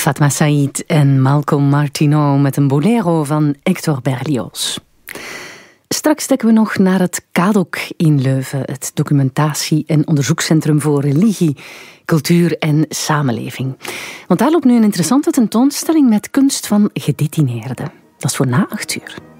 Fatma Saïd en Malcolm Martineau met een bolero van Hector Berlioz. Straks trekken we nog naar het KADOK in Leuven, het documentatie- en onderzoekscentrum voor religie, cultuur en samenleving. Want daar loopt nu een interessante tentoonstelling met kunst van gedetineerden. Dat is voor na 8 uur.